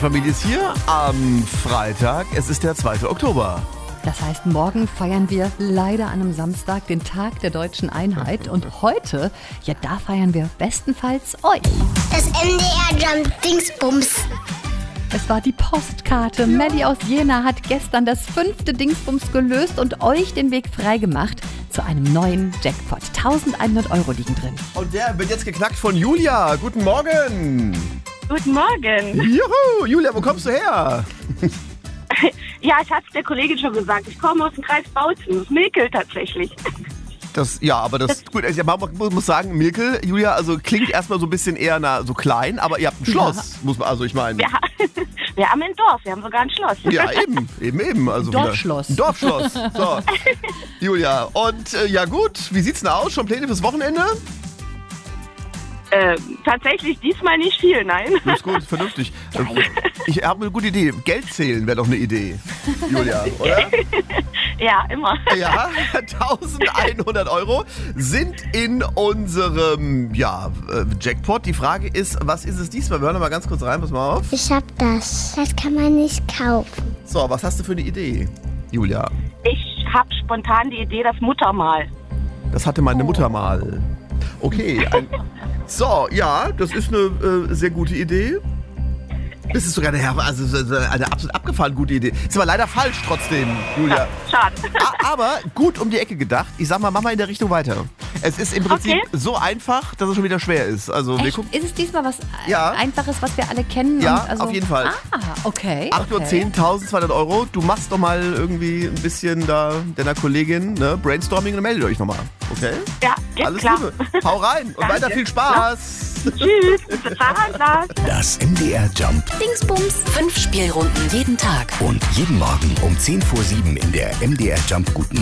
Familie ist hier am Freitag. Es ist der 2. Oktober. Das heißt, morgen feiern wir leider an einem Samstag den Tag der deutschen Einheit. Und heute, ja, da feiern wir bestenfalls euch. Das MDR Jump Dingsbums. Es war die Postkarte. Melli aus Jena hat gestern das 5. Dingsbums gelöst und euch den Weg freigemacht zu einem neuen Jackpot. 1100 Euro liegen drin. Und der wird jetzt geknackt von Julia. Guten Morgen. Guten Morgen. Juhu, Julia, wo kommst du her? Ja, ich hatte es der Kollegin schon gesagt. Ich komme aus dem Kreis Bautzen, aus Milkel tatsächlich. Aber das gut. Man muss sagen, Milkel, Julia, also klingt erstmal so ein bisschen eher so klein, aber ihr habt ein Schloss, muss man, also ich meine. Wir haben ein Dorf, wir haben sogar ein Schloss. Ja, eben. Also Dorfschloss. Ein Dorfschloss. So, Julia. Und ja gut, wie sieht's denn aus? Schon Pläne fürs Wochenende? Tatsächlich diesmal nicht viel, nein. Das ist gut, vernünftig. Ich habe eine gute Idee. Geld zählen wäre doch eine Idee, Julia, oder? Ja, immer. Ja, 1100 Euro sind in unserem Jackpot. Die Frage ist, was ist es diesmal? Wir hören noch mal ganz kurz rein, pass mal auf. Ich hab das. Das kann man nicht kaufen. So, was hast du für eine Idee, Julia? Ich habe spontan die Idee, das Muttermal. Das hatte meine Mutter mal. Okay. So, ja, das ist eine sehr gute Idee. Das ist sogar eine absolut abgefahren gute Idee. Ist aber leider falsch trotzdem, Julia. Schade. Aber gut um die Ecke gedacht. Ich sag mal, mach mal in der Richtung weiter. Es ist im Prinzip so einfach, dass es schon wieder schwer ist. Also, Echt? Ist es diesmal was Einfaches, was wir alle kennen? Ja, und also, auf jeden Fall. Okay. 8 Uhr 10, 1200 Euro. Du machst doch mal irgendwie ein bisschen da deiner Kollegin Brainstorming und meldet euch nochmal. Okay? Ja, geht Alles klar. Liebe. Hau rein und weiter viel Spaß. Tschüss. Bis dann. Das MDR Jump Dingsbums. 5 Spielrunden jeden Tag. und jeden Morgen um 10 vor 7 in der MDR Jump Guten